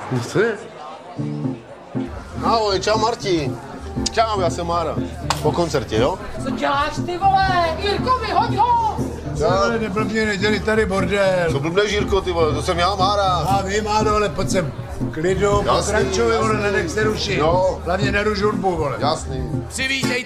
Co je? Ahoj, čau Marti. Čau, já jsem Mára. Po koncertě, jo? Co děláš ty vole? Jirko, vyhoď ho! Ale neblbně, neděli tady bordel. Co blbneš, Jirko, ty vole, to jsem já, Mára. A vím, Ádo, ale pojď sem. Klidu, pokračuj, vole, nedech se rušit. No. Hlavně neruš hudbu, vole. Jasný. Přivítejte